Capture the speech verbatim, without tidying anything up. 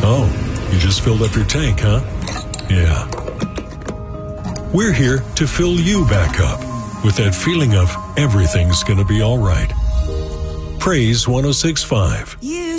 Oh, you just filled up your tank, huh? Yeah. We're here to fill you back up with that feeling of everything's gonna be all right. Praise one oh six point five. You